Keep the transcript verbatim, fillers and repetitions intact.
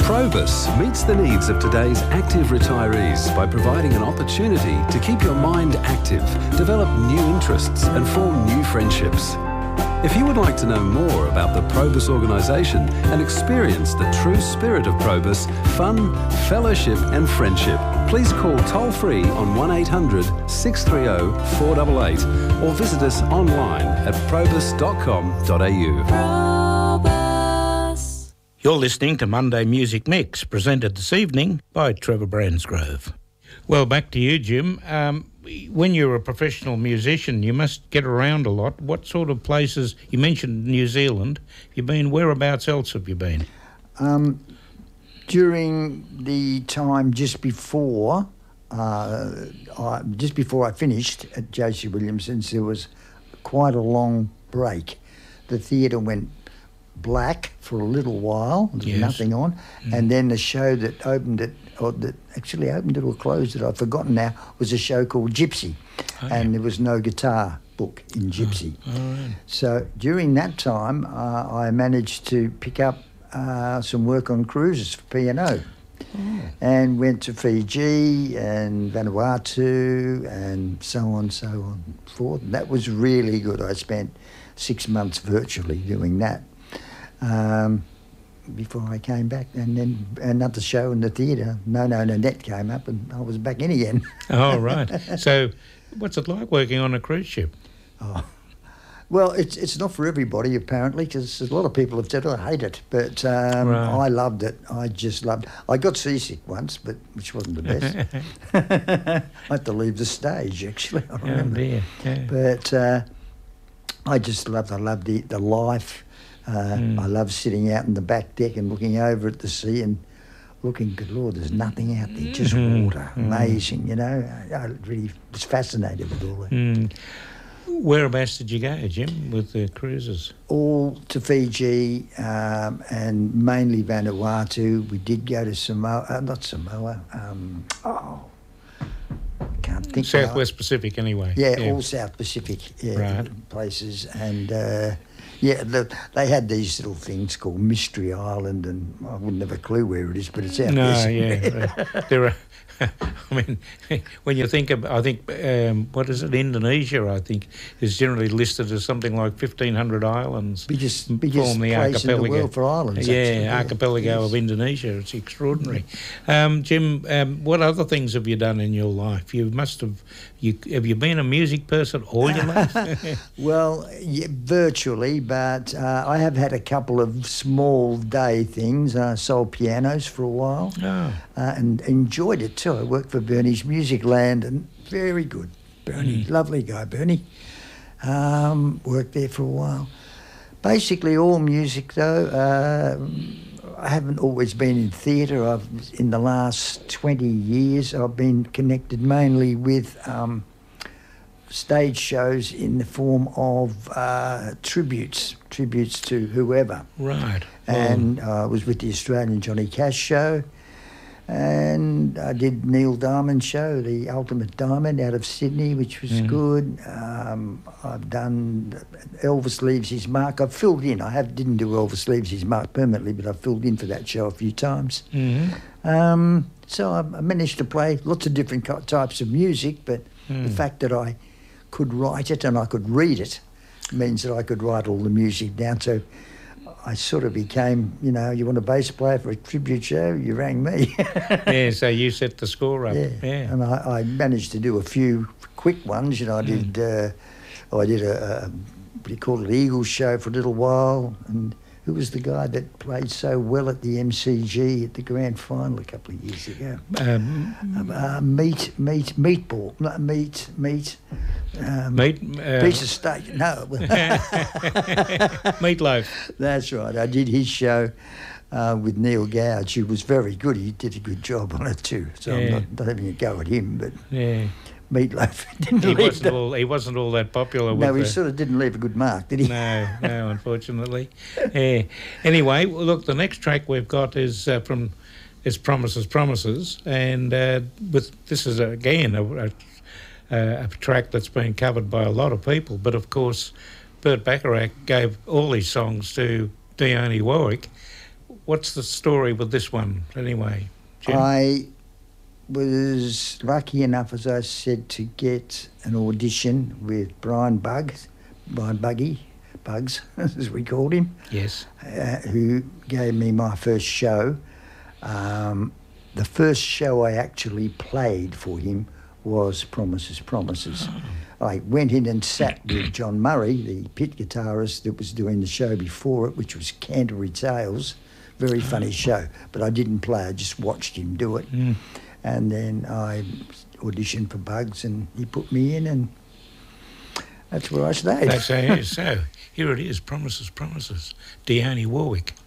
Probus meets the needs of today's active retirees by providing an opportunity to keep your mind active, develop new interests and form new friendships. If you would like to know more about the Probus organisation and experience the true spirit of Probus, fun, fellowship and friendship, please call toll-free on one eight hundred six three zero four eight eight or visit us online at probus dot com dot a u. Probus. You're listening to Monday Music Mix, presented this evening by Trevor Bransgrove. Well, back to you, Jim. Um, when you're a professional musician, you must get around a lot. What sort of places? You mentioned New Zealand. You've been, whereabouts else have you been? Um, during the time just before, uh, I, just before I finished at J C Williamson's, there was quite a long break. The theatre went black for a little while. There was Yes. nothing on, Mm. and then the show that opened it, or that actually opened it or closed it, I've forgotten now, was a show called Gypsy, Oh, and yeah. there was no guitar book in Gypsy. All right. So during that time, uh, I managed to pick up uh, some work on cruises for P and O, Oh. and went to Fiji and Vanuatu and so on, so on, forth. And that was really good. I spent six months virtually doing that um, before I came back. And then another show in the theatre, No No Nanette, came up, and I was back in again. Oh, right. So what's it like working on a cruise ship? Oh. Well, it's it's not for everybody, apparently, because a lot of people have said, oh, I hate it. But um, Right. I loved it. I just loved it. I got seasick once, but which wasn't the best. I had to leave the stage, actually, I Oh, remember. dear. Yeah. But uh, I just loved I loved the, the life. Uh, Mm. I loved sitting out in the back deck and looking over at the sea and looking, good Lord, there's nothing out there, just Mhm. water. Mm. Amazing, you know. I, I really was fascinated with all that. Mm. Whereabouts did you go, Jim, with the cruises? All to Fiji um, and mainly Vanuatu. We did go to Samoa, uh, not Samoa, um, oh, can't think now. Southwest Pacific, anyway. Yeah, all South Pacific yeah, Right. places. And uh, yeah, the, they had these little things called Mystery Island, and I wouldn't have a clue where it is, but it's out No, there. yeah. there are, I mean, when you think of, I think, um, what is it, Indonesia, I think, is generally listed as something like fifteen hundred islands. Biggest, biggest form the place in the archipelago. world for islands. Yeah, actually, archipelago yes. of Indonesia. It's extraordinary. Um, Jim, um, what other things have you done in your life? You must have, you have you been a music person all your life? Well, yeah, virtually, but uh, I have had a couple of small day things. I sold pianos for a while Oh, uh, and enjoyed it too. I worked for Bernie's Music Land, and very good. Bernie, Mm. lovely guy, Bernie. Um, worked there for a while. Basically all music though. Uh, I haven't always been in theatre. I've in the last twenty years I've been connected mainly with um, stage shows in the form of uh, tributes, tributes to whoever. right. And I was with the Australian Johnny Cash show, and I did Neil Diamond show, the Ultimate Diamond, out of Sydney, which was Mm. good. Um, I've done Elvis Leaves His Mark. I've filled in. I have didn't do Elvis Leaves His Mark permanently, but I've filled in for that show a few times. hmm Um, so I, I managed to play lots of different ki- types of music, but the Mm. fact that I could write it and I could read it means that I could write all the music down. So I sort of became, you know, you want a bass player for a tribute show, you rang me. Yeah, so you set the score up. Yeah. Yeah. And I, I managed to do a few quick ones. You know, I Mm. did, uh, oh, I did a, a, what do you call it, Eagles show for a little while. And who was the guy that played so well at the M C G at the grand final a couple of years ago? Um, Um, uh, meat, meat, meatball, no, meat, meat. Um, meat, uh, Piece of steak, no. Meatloaf. That's right. I did his show uh, with Neil Gouge, who was very good. He did a good job on it too. So Yeah. I'm not, not having a go at him, but Yeah. Meatloaf didn't He leave wasn't the, all he wasn't all that popular with No, he the, sort of didn't leave a good mark, did he? No, no, unfortunately. Yeah. Anyway, well, look, the next track we've got is uh, from is Promises, Promises, and uh, with this is again a, a, a track that's been covered by a lot of people, but of course, Burt Bacharach gave all his songs to Dione Warwick. what's the story with this one, anyway, Jim? I was lucky enough, as I said, to get an audition with Brian Buggs, Brian Buggy, Bugs, as we called him. Yes. Uh, who gave me my first show. Um, the first show I actually played for him was Promises, Promises. Oh. I went in and sat with John Murray, the pit guitarist that was doing the show before it, which was Canterbury Tales. Very funny show, but I didn't play, I just watched him do it. Mm. And then I auditioned for Bugs and he put me in, and that's where I stayed. That's how it is. So here it is, Promises, Promises, Dione Warwick.